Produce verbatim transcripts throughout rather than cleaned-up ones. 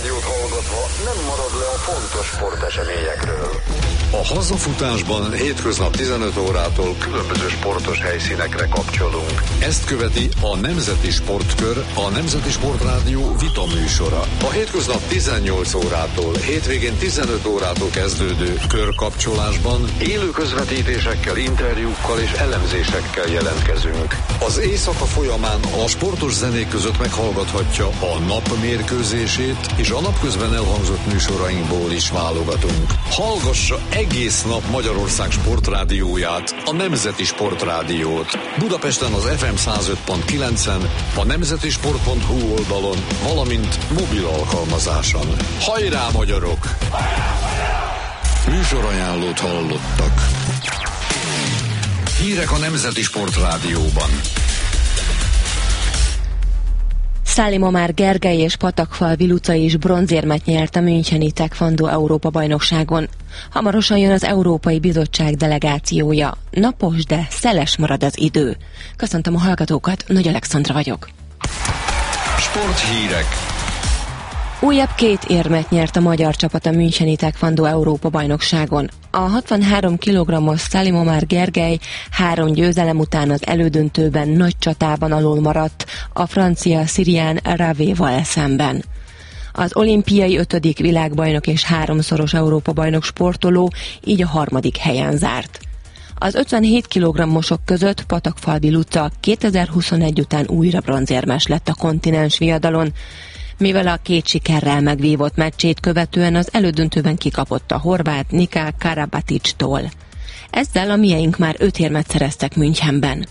Sportrádiót hallgatva nem marad le a fontos sporteseményekről. A hazafutásban hétköznap tizenöt órától különböző sportos helyszínekre kapcsolunk. Ezt követi a Nemzeti Sportkör, a Nemzeti Sportrádió vitaműsora. A hétköznap tizennyolc órától, hétvégén tizenöt órától kezdődő körkapcsolásban élő közvetítésekkel, interjúkkal és elemzésekkel jelentkezünk. Az éjszaka folyamán a sportos zenék között meghallgathatja a nap mérkőzését, és a napközben elhangzott műsorainkból is válogatunk. Hallgassa egész nap Magyarország sportrádióját, a Nemzeti Sportrádiót. Budapesten az ef em száz öt pont kilencen, a nemzetisport pont hu oldalon, valamint mobil alkalmazáson. Hajrá, magyarok! Műsorajánlót hallottak. Hírek a Nemzeti Sportrádióban. Szálim Omár Gergely és Patakfalvi Luca is bronzérmet nyert a müncheni Taekwondo Európa-bajnokságon. Hamarosan jön az Európai Bizottság delegációja. Napos, de szeles marad az idő. Köszöntöm a hallgatókat, Nagy Alexandra vagyok. Sporthírek. Újabb két érmet nyert a magyar csapat a müncheni Taekwondo Európa-bajnokságon. A hatvanhárom kilogrammos Szálim Omár Gergely három győzelem után az elődöntőben nagy csatában alul maradt a francia Cyrian Ravéval szemben. Az olimpiai ötödik világbajnok és háromszoros Európa-bajnok sportoló így a harmadik helyen zárt. Az ötvenhét kilogrammosok között Patakfalvi Luca kétezer-huszonegy után újra bronzérmes lett a kontinens viadalon, mivel a két sikerrel megvívott meccsét követően az elődöntőben kikapott a horvát Nika Karabatic-tól. Ezzel a mieink már öt érmet szereztek Münchenben.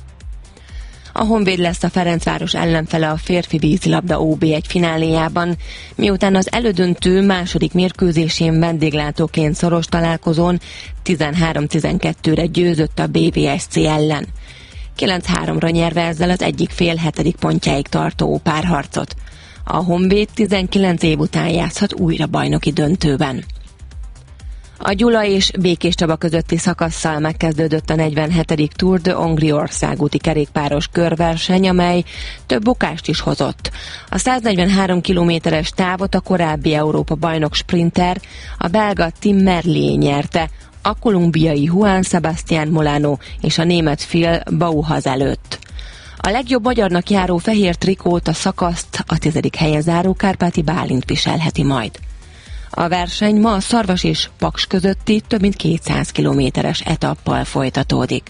A Honvéd lesz a Ferencváros ellenfele a férfi vízilabda ó bé egy fináléjában, miután az elődöntő második mérkőzésén vendéglátóként szoros találkozón tizenhárom tizenkettőre győzött a bé vé es cé ellen. kilenc háromra nyerve ezzel az egyik fél hetedik pontjáig tartó párharcot. A Honvéd tizenkilenc év után játszhat újra bajnoki döntőben. A Gyula és Békés Csaba közötti szakasszal megkezdődött a negyvenhetedik Tour de Hongrie országúti kerékpáros körverseny, amely több bukást is hozott. A száznegyvenhárom kilométeres távot a korábbi Európa bajnok sprinter, a belga Tim Merlier nyerte, a kolumbiai Juan Sebastián Molano és a német Phil Bauhaz előtt. A legjobb magyarnak járó fehér trikót, a szakaszt a tizedik helyen záró Kárpáti Bálint viselheti majd. A verseny ma a Szarvas és Paks közötti több mint kétszáz kilométeres etappal folytatódik.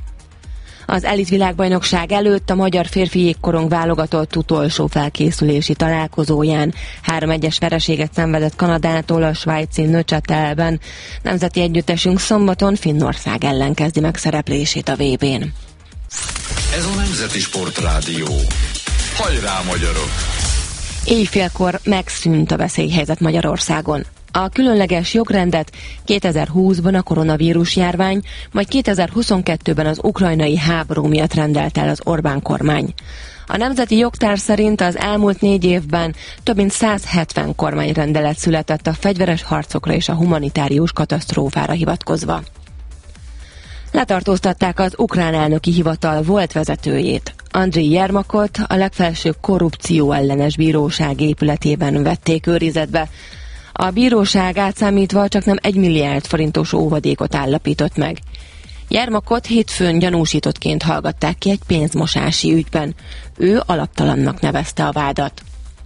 Az elit világbajnokság előtt a magyar férfi jégkorong válogatott utolsó felkészülési találkozóján három egyes vereséget szenvedett Kanadától a svájci Neuchâtelben. Nemzeti együttesünk szombaton Finnország ellen kezdi meg szereplését a vé bén. Ez a Nemzeti Sportrádió. Hajrá, magyarok! Éjfélkor megszűnt a veszélyhelyzet Magyarországon. A különleges jogrendet kétezer-húszban a koronavírus járvány, majd kétezer-huszonkettőben az ukrajnai háború miatt rendelt el az Orbán kormány. A nemzeti jogtár szerint az elmúlt négy évben több mint száz hetven kormányrendelet született a fegyveres harcokra és a humanitárius katasztrófára hivatkozva. Letartóztatták az ukrán elnöki hivatal volt vezetőjét. Andriy Jermakot a legfelsőbb korrupció ellenes bíróság épületében vették őrizetbe. A bíróság átszámítva csak nem egy milliárd forintos óvadékot állapított meg. Jermakot hétfőn gyanúsítottként hallgatták ki egy pénzmosási ügyben. Ő alaptalannak nevezte a vádat.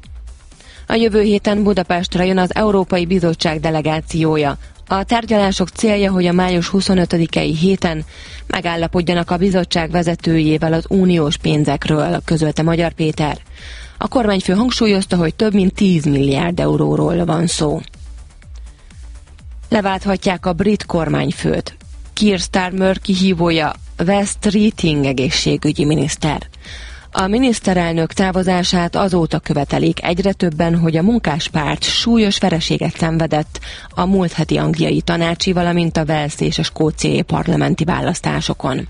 A jövő héten Budapestre jön az Európai Bizottság delegációja. A tárgyalások célja, hogy a május huszonötödikei héten megállapodjanak a bizottság vezetőjével az uniós pénzekről, közölte Magyar Péter. A kormányfő hangsúlyozta, hogy több mint tíz milliárd euróról van szó. Leválthatják a brit kormányfőt. Keir Starmer kihívója Wes Keating egészségügyi miniszter. A miniszterelnök távozását azóta követelik egyre többen, hogy a munkáspárt súlyos vereséget szenvedett a múlt heti angliai tanácsi, valamint a Walesi és a skóciai parlamenti választásokon.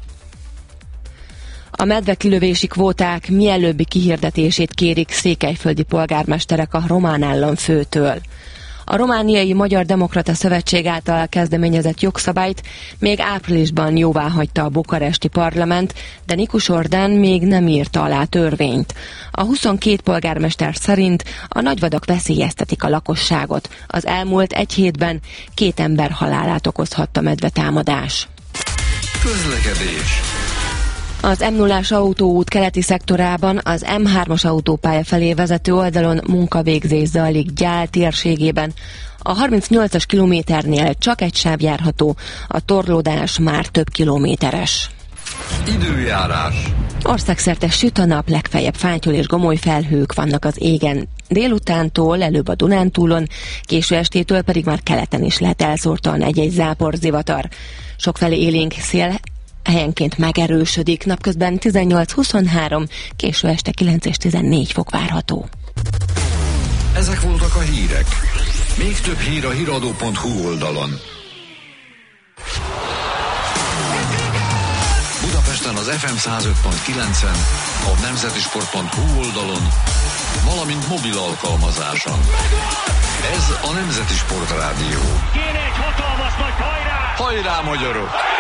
A medvekilövési kvóták mielőbbi kihirdetését kérik székelyföldi polgármesterek a román államfőtől. A romániai Magyar Demokrata Szövetség által kezdeményezett jogszabályt még áprilisban jóváhagyta a bukaresti parlament, de Nikus Ordán még nem írta alá törvényt. A huszonkét polgármester szerint a nagyvadak veszélyeztetik a lakosságot. Az elmúlt egy hétben két ember halálát okozhatta medvetámadás. Közlekedés. Az M nullás autóút keleti szektorában az M hármas autópálya felé vezető oldalon munkavégzés zajlik Gyál térségében. A harmincnyolcas kilométernél csak egy sáv járható, a torlódás már több kilométeres. Időjárás. Országszerte süt a nap, legfeljebb fátyol és gomoly felhők vannak az égen. Délutántól előbb a Dunántúlon, késő estétől pedig már keleten is lehet elszórtan egy-egy záporzivatar. Sokfelé élénk szél helyenként megerősödik, napközben tizennyolc-huszonhárom, késő este kilenc és tizennégy fok várható. Ezek voltak a hírek. Még több hír a híradó pont hu oldalon. Budapesten az ef em száz öt pont kilencen, a nemzetisport pont hu oldalon, valamint mobil alkalmazáson. Ez a Nemzeti Sport Rádió. Kéne egy hatalmas nagy hajrá! Hajrá, magyarok!